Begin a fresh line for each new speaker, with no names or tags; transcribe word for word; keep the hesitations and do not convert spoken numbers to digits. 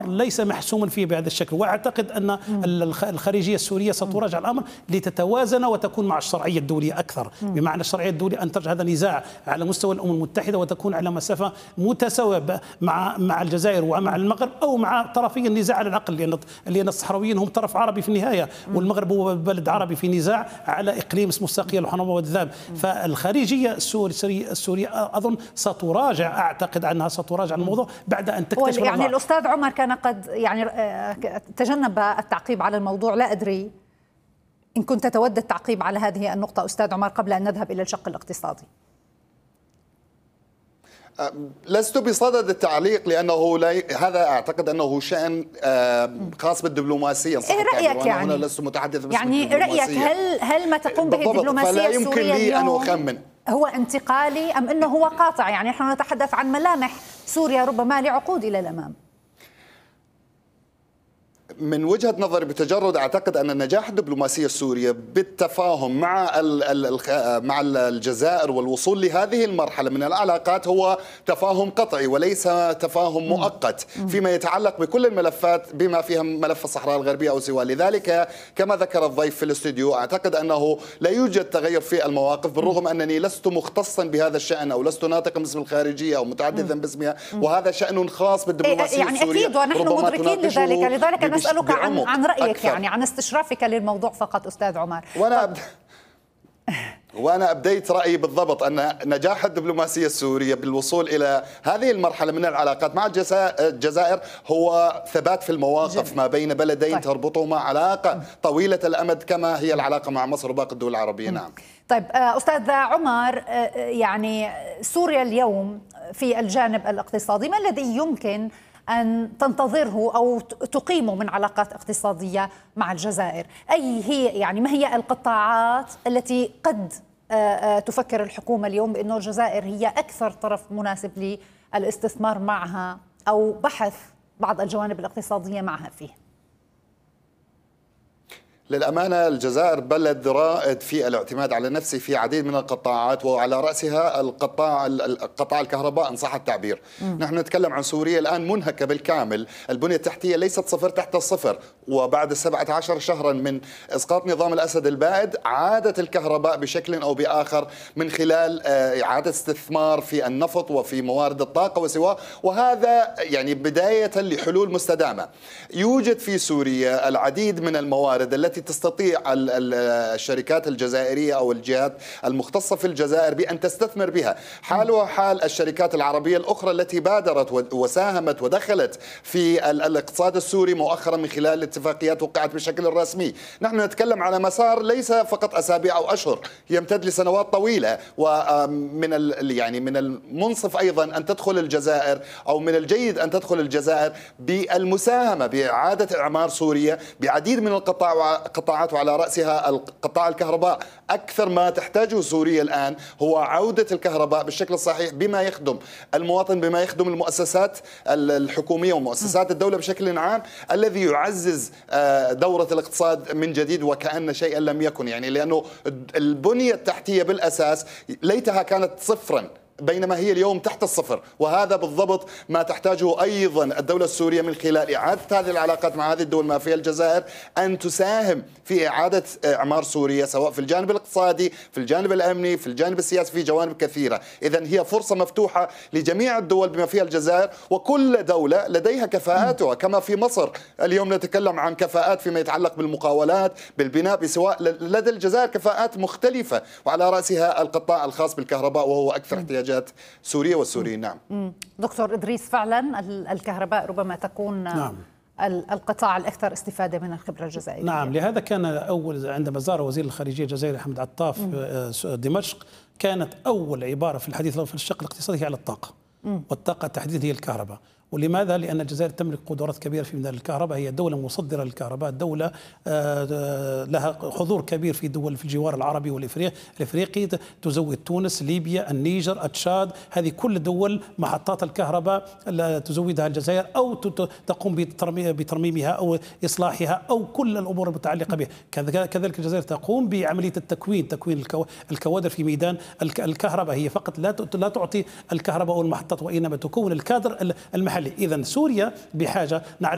ليس محسوما فيه بهذا الشكل، واعتقد ان الخارجيه السوريه ستراجع الامر لتتوازن وتكون مع الشرعيه الدوليه اكثر، بمعنى الشرعيه الدوليه ان ترجع هذا النزاع على مستوى الامم المتحده وتكون على مسافه متساويه مع مع الجزائر ومع المغرب او مع طرفي النزاع على الاقل، لان لان الصحراويين هم طرف عربي في النهايه والمغرب هو بلد عربي في نزاع على اقليم اسمه الساقيه الحمراء والذهب. فالخارجيه السوريه السوريه اظن ستراجع، اعتقد انها ستراجع الموضوع بعد ان تكتشف.
يعني الاستاذ عمر كان قد يعني تجنب التعقيب على الموضوع، لا أدري إن كنت تود التعقيب على هذه النقطة أستاذ عمر قبل أن نذهب إلى الشق الاقتصادي.
لست بصدد التعليق لأنه لا ي... هذا أعتقد أنه شأن خاص بالدبلوماسية.
إيه رأيك يعني؟
أنا لست متحدث باسم
يعني رأيك هل هل ما تقوم به الدبلوماسية السورية اليوم أن هو انتقالي أم أنه هو قاطع؟ يعني نحن نتحدث عن ملامح سوريا ربما لعقود إلى الأمام.
من وجهة نظري بتجرد أعتقد أن نجاح الدبلوماسية السورية بالتفاهم مع مع الجزائر والوصول لهذه المرحلة من العلاقات هو تفاهم قطعي وليس تفاهم مؤقت فيما يتعلق بكل الملفات بما فيها ملف الصحراء الغربية أو سواه. لذلك كما ذكر الضيف في الاستوديو أعتقد أنه لا يوجد تغير في المواقف، بالرغم أنني لست مختصا بهذا الشأن أو لست ناطقا باسم الخارجية أو متحدثا باسمها، وهذا شأن خاص بالدبلوماسية
يعني
السورية.
أكيد ونحن مدركين لذلك، لذلك أنا أسألك عن عن رأيك أكثر. يعني عن استشرافك للموضوع فقط أستاذ عمر.
وأنا أبد... وأنا أبديت رأيي بالضبط أن نجاح الدبلوماسية السورية بالوصول إلى هذه المرحلة من العلاقات مع الجزائر هو ثبات في المواقف جميل. ما بين بلدين طيب. تربطهما علاقة طويلة الأمد كما هي العلاقة مع مصر وباقي الدول العربية. م. نعم.
طيب أستاذ عمر، يعني سوريا اليوم في الجانب الاقتصادي ما الذي يمكن أن تنتظره أو تقيمه من علاقات اقتصادية مع الجزائر؟ أي هي يعني ما هي القطاعات التي قد تفكر الحكومة اليوم بأنه الجزائر هي أكثر طرف مناسب للاستثمار معها أو بحث بعض الجوانب الاقتصادية معها فيه؟
للأمانة الجزائر بلد رائد في الاعتماد على نفسه في عديد من القطاعات، وعلى رأسها القطاع القطاع الكهرباء إن صح التعبير. م. نحن نتكلم عن سوريا الآن منهكة بالكامل، البنية التحتية ليست صفر تحت الصفر، وبعد سبعة عشر شهرا من إسقاط نظام الأسد البائد عادت الكهرباء بشكل أو بآخر من خلال إعادة استثمار في النفط وفي موارد الطاقة وسواه، وهذا يعني بداية لحلول مستدامة. يوجد في سوريا العديد من الموارد التي تستطيع الشركات الجزائرية أو الجهات المختصة في الجزائر بأن تستثمر بها، حالها حال الشركات العربية الأخرى التي بادرت وساهمت ودخلت في الاقتصاد السوري مؤخرا من خلال اتفاقيات وقعت بشكل رسمي. نحن نتكلم على مسار ليس فقط أسابيع أو أشهر، يمتد لسنوات طويلة، ومن يعني من المنصف أيضا أن تدخل الجزائر أو من الجيد أن تدخل الجزائر بالمساهمة بإعادة إعمار سوريا بعديد من القطاع قطاعات، وعلى رأسها قطاع الكهرباء. أكثر ما تحتاجه سوريا الآن هو عودة الكهرباء بالشكل الصحيح بما يخدم المواطن، بما يخدم المؤسسات الحكومية ومؤسسات الدولة بشكل عام، الذي يعزز دورة الاقتصاد من جديد وكأن شيئا لم يكن، يعني لأنه البنية التحتية بالأساس ليتها كانت صفرا بينما هي اليوم تحت الصفر، وهذا بالضبط ما تحتاجه أيضا الدولة السورية من خلال إعادة هذه العلاقات مع هذه الدول ما فيها الجزائر، أن تساهم في إعادة إعمار سوريا سواء في الجانب الاقتصادي، في الجانب الأمني، في الجانب السياسي، في جوانب كثيرة. إذن هي فرصة مفتوحة لجميع الدول بما فيها الجزائر، وكل دولة لديها كفاءاتها، كما في مصر اليوم نتكلم عن كفاءات فيما يتعلق بالمقاولات بالبناء بسواء، لدى الجزائر كفاءات مختلفة، وعلى رأسها القطاع الخاص بالكهرباء وهو أكثر احتياجات سوريا والسوريين. نعم.
دكتور إدريس، فعلا الكهرباء ربما تكون نعم. القطاع الأكثر استفادة من الخبرة الجزائرية.
نعم، لهذا كان أول عندما زار وزير الخارجية الجزائري حمد عطاف دمشق كانت أول عبارة في الحديث له في الشق الاقتصادي على الطاقة، مم. والطاقة تحديدا هي الكهرباء. ولماذا؟ لأن الجزائر تملك قدرات كبيرة في مجال الكهرباء، هي دولة مصدرة للكهرباء، دولة لها حضور كبير في دول في الجوار العربي والإفريقي، تزود تونس، ليبيا، النيجر، تشاد، هذه كل دول محطات الكهرباء تزودها الجزائر أو تقوم بترميمها أو إصلاحها أو كل الأمور المتعلقة بها. كذلك الجزائر تقوم بعملية التكوين، تكوين الكوادر في ميدان الكهرباء، هي فقط لا تعطي الكهرباء أو المحطات وإنما تكون الكادر المحلي. إذن سوريا بحاجة نعرف